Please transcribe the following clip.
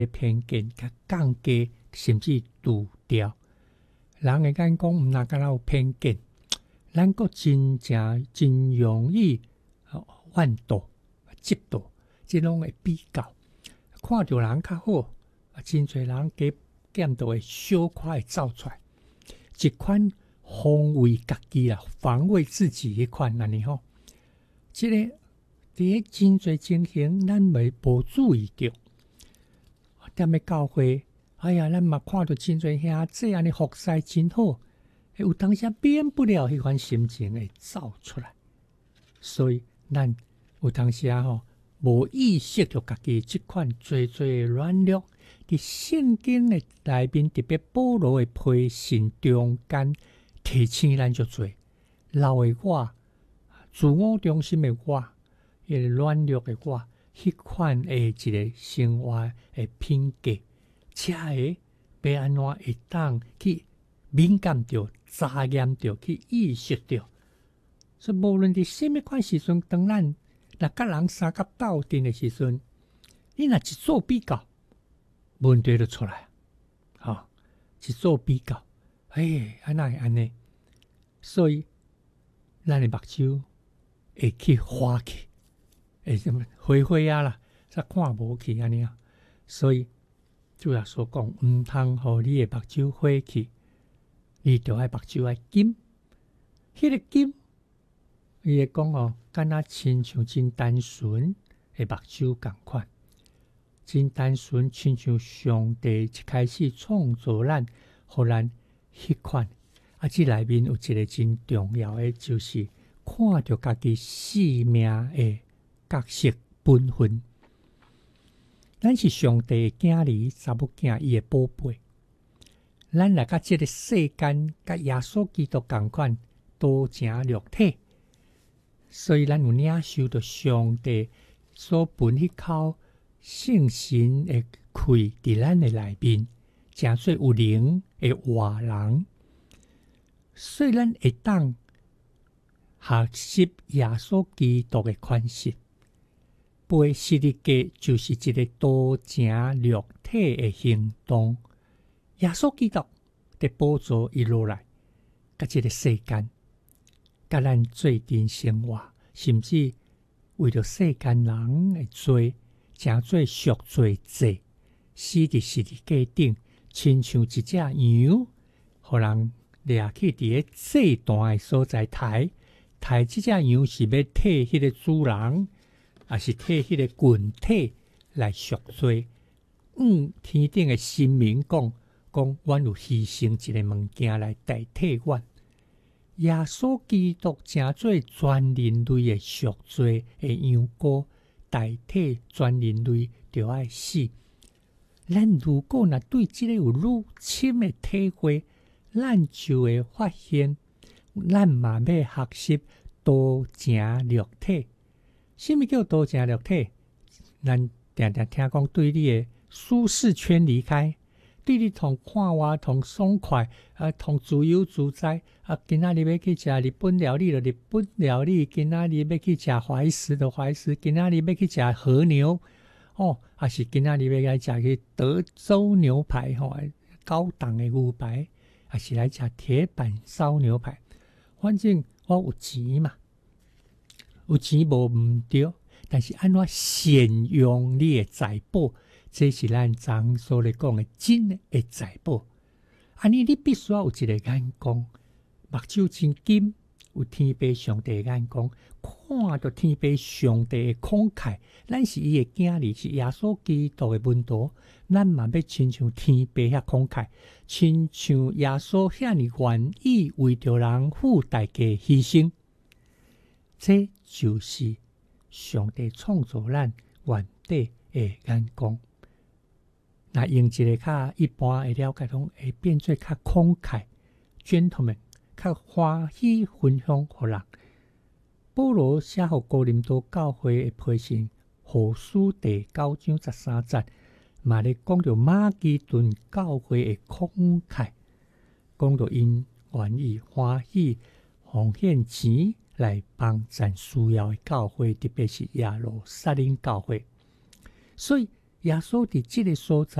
偏见、甲降低，甚至除掉。人的眼光毋那敢若有偏见，咱阁真容易怨妒、嫉妒，即拢会比较。看到人较好，真侪人加减都会小可会走出来，一款防卫家己啦、防卫自己迄款安尼吼。即个伫真侪情形，咱无注意到。踮咧教会，哎呀，咱嘛看到真侪兄弟安尼服侍真好，有当时免不了迄款心情会走出来。所以咱有当时吼，无意识到家己即款最软弱，伫圣经的内面，特别保罗的批信中间提醒咱足多老的我、自我中心的我、迄个软弱的我，迄款的一个生活的品格，才会要安怎会当去敏感到、查验到、去意识到。所以无论伫什么款时阵，当咱若甲人相甲斗阵的时阵，你若一做比较，问题就出来，一做比较，安那会安尼？所以咱的目睭会去花去，会什么花啊啦，才看无去安尼啊。所以主耶稣讲，毋通互你的目睭花去，你着爱目睭爱金。迄个金，伊会讲敢若亲像真单纯的目睭共款，真单纯，亲像上帝一开始创造咱，互咱迄款。即内面有一个真重要的，就是看到家己生命的角色本分。咱是上帝的囝儿、查某囝，伊的宝贝。咱来甲即个世间，甲耶稣基督同款，多成肉体。所以咱有领受到上帝所分迄口圣神的开伫咱的内面，诚做有灵的活人。所以咱会当学习耶稣基督的款式，背十字架就是一个多成肉体的行动。耶稣基督的宝座一落来，甲这个世间，甲咱做阵生活，甚至为着世间人的罪，诚做赎罪祭，死伫十字架顶，亲像一只羊，互人掠去伫个祭坛的所在抬即只羊是要替迄个主人，还是替迄个群体来赎罪？天顶的神明讲，阮有牺牲一个物件来代替阮。耶稣基督诚做全人类的赎罪的羊羔，代替全人类就要死。咱如果若对这个有愈深的体会，咱就会发现，咱嘛要学习多成肉体。什么叫多成肉体？咱常常听讲，对你的舒适圈离开，对你同看活同爽快，同自由自在。今仔日要去食日本料理就日本料理，今仔日要去食怀石就怀石，今仔日要去食和牛，还是今仔日要来食去德州牛排，高档的牛排。还是来吃铁板烧牛排，反正我有钱嘛，有钱无毋对，但是安怎善用你的财宝，这是咱常所咧讲的真的财宝。安尼你必须要有一个眼光，目睭真金，有天父上帝的眼光，看到天父上帝的慷慨，咱是伊的囝儿，是耶稣基督的门徒。咱嘛要亲像天父遐慷慨，亲像耶稣遐尼愿意为着人付代价牺牲，这就是上帝创造咱原底的眼光。那用一个较一般的了解，会变做较慷慨 gentleman， 较欢喜分享互人。保罗写互哥林多教会的批信，后书第9章13节。嘛咧讲到马其顿教会的慷慨，讲到因愿意欢喜奉献钱来帮助需要的教会，特别是耶路撒冷教会。所以耶稣伫即个所在